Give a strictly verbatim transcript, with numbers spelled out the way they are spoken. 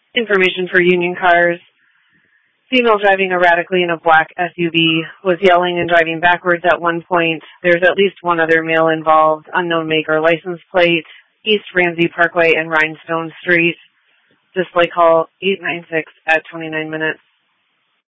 Information for Union Cars. Female driving erratically in a black S U V was yelling and driving backwards at one point. There's at least one other male involved, unknown make or license plate, East Ramsey Parkway and Rhinestone Street. Display call eight nine six at twenty-nine minutes.